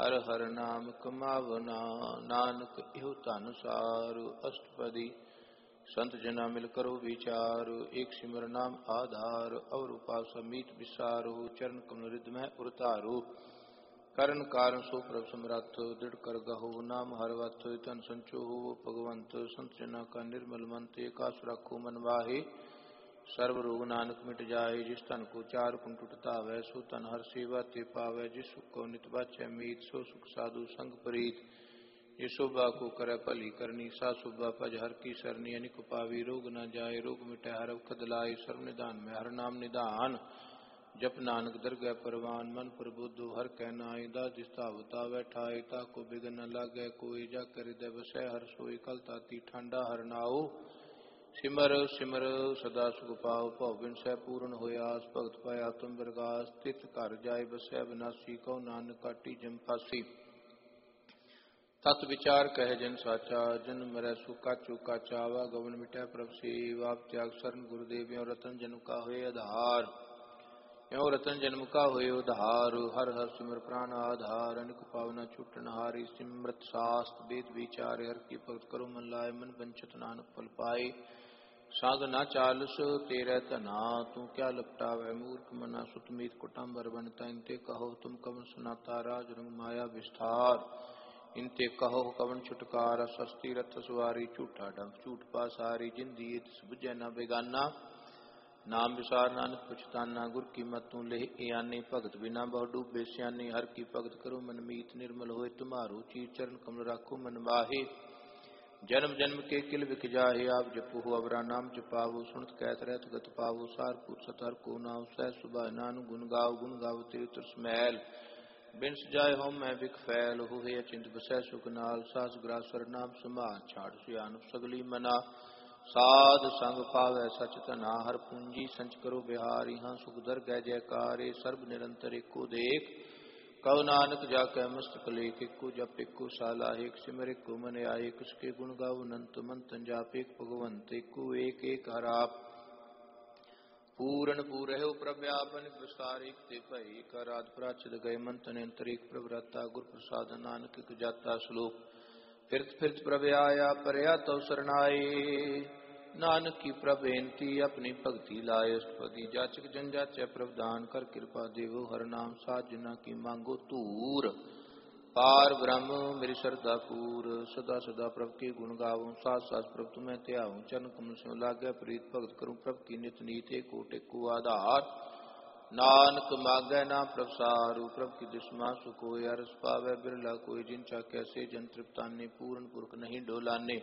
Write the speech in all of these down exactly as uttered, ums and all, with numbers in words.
हर हर नाम कमावना, नानक इहो धन सार। अष्टपदी संत जना मिल करो विचार, एक सिमर नाम आधार। और उपास मीत विसारो, चरण कमल रिद में उरतारो। करण कारण सो प्रभ समरथ, दृढ़ कर गहो नाम हरवत। तन संचो हो भगवंत, संत जना का निर्मल मंत। एकास रखो मन वाहे, सर्व रोग नानक मिट जाए। जिस तन को चार कुंठ टूटता वै, सो तन हर सेवा ते पावै। जिस सुख को नित बाचै मीत, सो सुख साधु संग प्रीत। ये शोभा को करे भली करनी, सा शोभा पज हर की सरनी। अनिक पावी रोग न जाए, रोग मिटे हर खद लाए। सर्व निधान में हर नाम निधान, जप नानक दरगह परवान। मन प्रबुद्ध हर कहनाई, दास स्थावता बैठाए। ताको बिघन न लागे कोई, जाकर हृदय बसै हर सोई। कल ताती ठांडा हर नाओ, सिमर सिमर सदा सुख पाओ। भव बिन सै पूर्ण होयास, भगत पाया तुम बरगास। तित घर जाय बसै विनाशी, कहो नानक काटी जम फासी। तत विचार कहे जन साचा, जन्म मरै सु काचू काचा। आवागमन मिटै प्रभ सेव, आप त्याग शरण गुरुदेव। यों रतन जन्म का होए आधार, यों रतन जन्म का होए उधार। हर हर सिमर प्राण आधार, अनिक पावना छूटन हारी। सिमरत शास्त्र वेद विचार, हर की भगत करो मन लाए। मन बंचत नानक फल पाए, साध ना चालस तेरे तना। तू क्या लपटावै मूर्ख मना, सुत मीत कुटुम्बर बनता। इनते कहो तुम कवन सुनाता, राज रंग माया विस्तार। इनते कहो कवन छुटकारा, सस्ती रथ सवारी। झूठा डंक झूठ पासारी, जिन दिए तिस बुझै न बेगाना। नाम विसार नानक पछताना, गुर की मत तू लेह यानी। भगत बिना बहु डूबे स्यानी, हर की भगत करो मन मीत। निर्मल होए तुम्हारो चीर, चरण कमल राखो मन बाहे। जन्म जन्म के किल बिख जाहे, आप जपो हो अवरा नाम जपावो। सुनत कहत रहत गत पावो, सारपुर सतहर को नाव। सह सुबह नानु गुण गाओ, गुण गाओ तेरे तरस मैल। बिन सजाए हो मैं बिख फैल, हो हे अचिंत बसै सुख नाल। सास ग्रासर नाम समार, छाड़ सुयानप सगली मना। साध संग पावै सच तना, हर पूंजी संच करो बिहार। यहाँ सुख दर गै जयकार, सर्ब निरंतर एको देख। कहो नानक जाकै मस्तक लेख, एको जप एको साला। एक सिमर एको मन आए, किसके गुण गाओ अनंत। मंतन जाप एक भगवंत, एको एक एक हराप। पूरन पूरहु प्रव्यापन, विस्तार एक ते भई। कर आद प्राचद गए मंतन अंतरिक। प्रभुराता गुर प्रसाद नानक एक जाता श्लोक। फिरत फिरत प्रभ आया, परया तो सरनाए। नानक की प्रभेंती, अपनी भक्ति लाए। अष्टपदी जाचक जन जाचै प्रभ दान, कर कृपा देवो हर नाम। साध जना की मांगो तूर, पार ब्रह्म मेरी श्रद्धा पूर। सदा सदा प्रभ के गुण गाऊं, साथ साथ प्रभ तुम्हें त्याऊं। चरण कमल से लागे प्रीत, भगत करूं प्रभ की नित नीत। एको टेको आधार, नानक मांगै ना प्रभ सारू। प्रभ की दुश्मा सुख होय, अरस पावै बिरला कोई। जिन चाकै से जन तृप्ताने, पूर्ण पुरख नहीं डोलाने।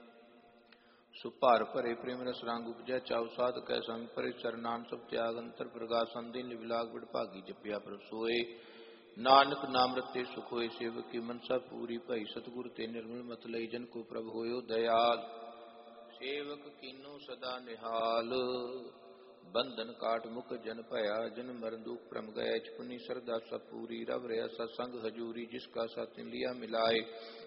सुपार भरे प्रेम रस रंग उपजै, चाउ साध कै संग। परे चरनान सब त्याग, अंतर प्रगासन। दिन विलाग बिडभागी, जपिया प्रभ सोए। नानक नाम रते सुख होए, सेवक की मनसा पूरी भई। सतगुरु ते निर्मल मत लई, जन को प्रभ होयो दयाल। सेवक कीनो सदा निहाल, बंधन काट मुख जन भया। जन मरण दुख भ्रम गया, पुनि श्रद्धा सब पूरी। रव रहा सत्संग हजूरी, जिसका साथ लिया मिलाए।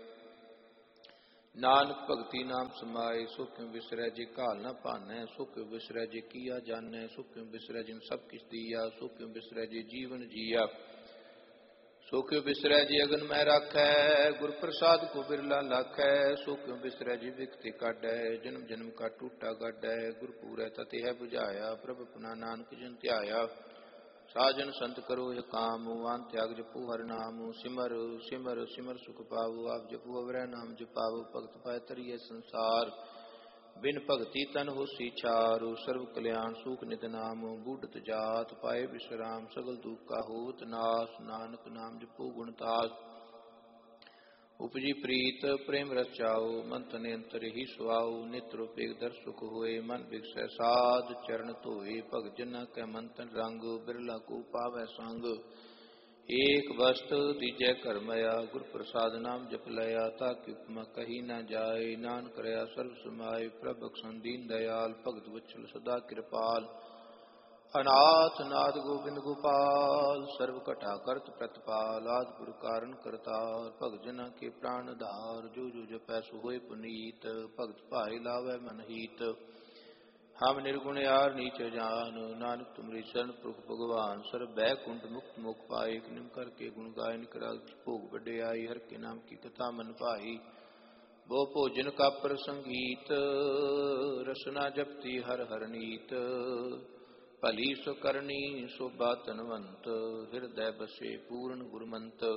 नानक भगति नाम समाए, सो क्यों बिसरै जे काल न पानै। सो क्यों बिसरै जे किया जानै, सो क्यों बिसरै जिन सब किछ दिया। सो क्यों बिसरै जे जीवन जिया, सो क्यों बिसरै जे अगन मैं राखै। गुर प्रसाद को बिरला लाखै, सो क्यों बिसरै जे विकति काढै। जन्म जन्म का टूटा गाढै, गुर पूरै तते है बुझाया। प्रभ अपना नानक जन ध्याया, साजन संत करो यह काम। वान त्याग जपो हर नाम, सिमर सिमर सिमर सुख पावो। आप जपो अवरै नाम जपावो, भगत पाए तरिए संसार। बिन भगति तन होसी छार, सर्व कल्याण सुख नित नाम। बूढ़त जात पाए विश्राम, सगल दुख का होत नाश। नानक नाम जपो गुणतास, उपजी प्रीत प्रेम रस चाओ। मन तन अंतर ही सुआओ, नेत्र पेग दर सुख होए। मन बिगसै साध चरण धोए, भगत जना कै मन तन रंग। बिरला को पावै संग, एक वस्त दीजै कर मया। गुर प्रसाद नाम जप लया, ताकि उपमा कही न जाए। नानक रया सर्व समाए, प्रभ बख्शन दीन दयाल। भगत वत्सल सदा कृपाल, अनाथ नाथ गोविंद गोपाल। सर्व कटा करत प्रतिपाल, आदि कारण करतार। भगत जना के प्राण धार, जो जो जपै सो होय पुनीत। भगत भाए लावै मन हीत, हम निर्गुण यार नीच जान, नानक तुमरी शरण प्रभु भगवान। सर्व बैकुंठ मुक्त मुख पाए, एक निम करके गुण गाय निकराल भोग बड़े आई। हर के नाम की कथा मन पाई, वो भोजन का प्रसंगीत। रसना जपती हर हर नीत, भली सो करनी शोभा तनवंत। हृदय बसे पूर्ण गुरमंत,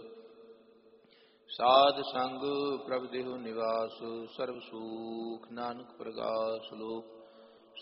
साध संग प्रभ देहु निवास। सर्व सुख नानक प्रगास, लोक